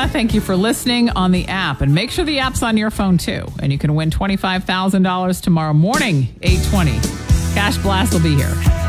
Thank you for listening on the app. And make sure the app's on your phone, too. And you can win $25,000 tomorrow morning, 8:20. Cash Blast will be here.